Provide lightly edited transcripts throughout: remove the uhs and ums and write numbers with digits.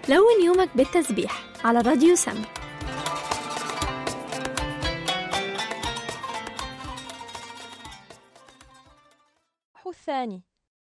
لون يومك بالتسبيح على راديو سما. الثاني.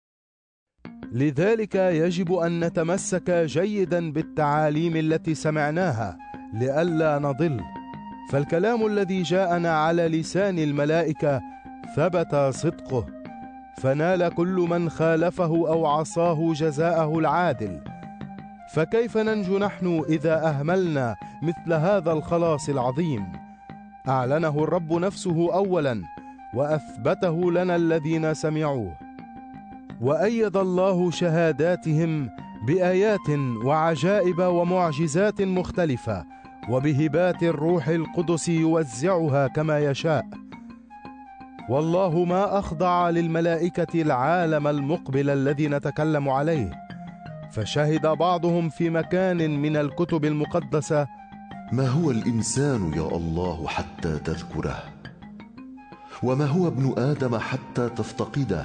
لذلك يجب أن نتمسك جيدا بالتعاليم التي سمعناها لئلا نضل، فالكلام الذي جاءنا على لسان الملائكة ثبت صدقه، فنال كل من خالفه أو عصاه جزاءه العادل. فكيف ننجو نحن إذا أهملنا مثل هذا الخلاص العظيم؟ أعلنه الرب نفسه أولا وأثبته لنا الذين سمعوه، وأيد الله شهاداتهم بآيات وعجائب ومعجزات مختلفة وبهبات الروح القدس يوزعها كما يشاء. والله ما أخضع للملائكة العالم المقبل الذي نتكلم عليه، فشهد بعضهم في مكان من الكتب المقدسة: ما هو الإنسان يا الله حتى تذكره، وما هو ابن آدم حتى تفتقده؟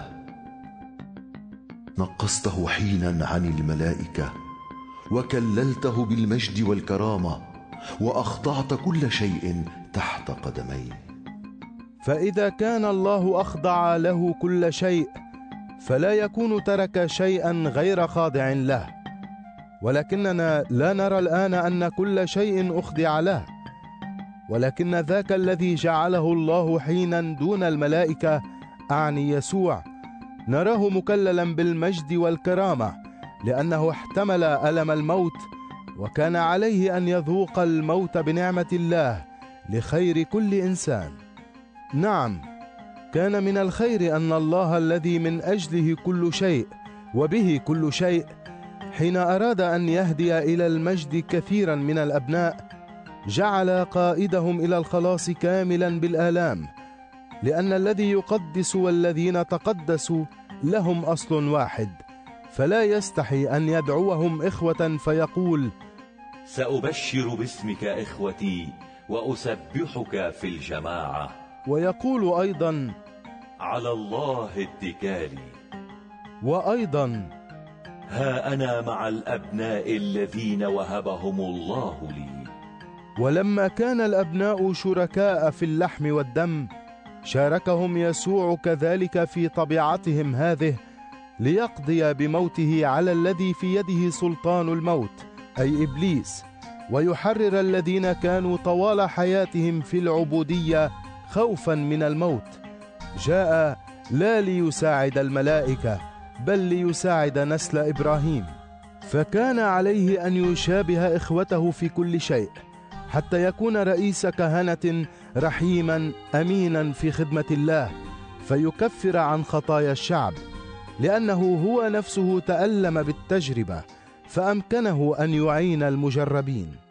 نقصته حينا عن الملائكة وكللته بالمجد والكرامة وأخضعت كل شيء تحت قدميه. فإذا كان الله أخضع له كل شيء فلا يكون ترك شيئا غير خاضع له، ولكننا لا نرى الآن أن كل شيء أخضع له، ولكن ذاك الذي جعله الله حينا دون الملائكة، أعني يسوع، نراه مكللا بالمجد والكرامة، لأنه احتمل ألم الموت وكان عليه أن يذوق الموت بنعمة الله لخير كل إنسان. نعم، كان من الخير أن الله الذي من أجله كل شيء وبه كل شيء، حين أراد أن يهدي إلى المجد كثيرا من الأبناء، جعل قائدهم إلى الخلاص كاملا بالآلام، لأن الذي يقدس والذين تقدسوا لهم أصل واحد، فلا يستحي أن يدعوهم إخوة فيقول: سأبشر باسمك إخوتي وأسبحك في الجماعة. ويقول أيضا: على الله اتكالي. وأيضا: ها أنا مع الأبناء الذين وهبهم الله لي. ولما كان الأبناء شركاء في اللحم والدم، شاركهم يسوع كذلك في طبيعتهم هذه، ليقضي بموته على الذي في يده سلطان الموت، أي إبليس، ويحرر الذين كانوا طوال حياتهم في العبودية خوفا من الموت. جاء لا ليساعد الملائكة بل ليساعد نسل إبراهيم، فكان عليه أن يشابه إخوته في كل شيء، حتى يكون رئيس كهنة رحيما أمينا في خدمة الله، فيكفر عن خطايا الشعب، لأنه هو نفسه تألم بالتجربة فأمكنه أن يعين المجربين.